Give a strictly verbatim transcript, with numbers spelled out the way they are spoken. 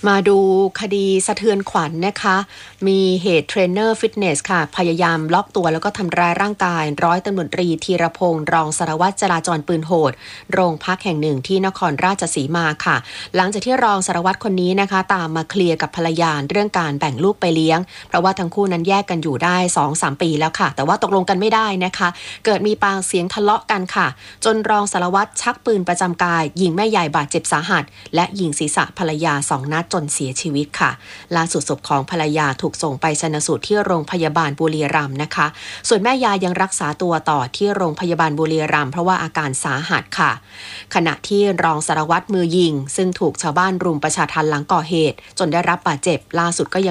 มาดูคดีสะเทือนขวัญ นะคะ มีเหตุเทรนเนอร์ฟิตเนสค่ะพยายามล็อกตัวแล้วก็ทำร้ายร่างกายร้อยตำรวจตรีธีรพงษ์รองสารวัตรจราจรปืนโหดโรงพักแห่งหนึ่งที่นครราชสีมาค่ะหลังจากที่รองสารวัตรคนนี้นะคะตามมาเคลียร์กับภรรยาเรื่องการแบ่งลูกไปเลี้ยงเพราะว่าทั้งคู่นั้นแยกกันอยู่ได้ สองถึงสาม ปีแล้วค่ะแต่ว่าตกลงกันไม่ได้นะคะเกิดมีปากเสียงทะเลาะกันค่ะจนรองสารวัตรชักปืนประจำกายยิงแม่ยายบาดเจ็บสาหัสและยิงศีรษะภรรยาสองนัดจนเสียชีวิตค่ะล่าสุดศพของภรรยาถูกส่งไปชันสูตรที่โรงพยาบาลบุรีรัมย์นะคะส่วนแม่ยายยังรักษาตัวต่อที่โรงพยาบาลบุรีรัมย์เพราะว่าอาการสาหัสค่ะขณะที่รองสารวัตรมือยิงซึ่งถูกชาวบ้านรุมประชาทัณฑ์หลังก่อเหตุจนได้รับบาดเจ็บล่าสุดก็ยัง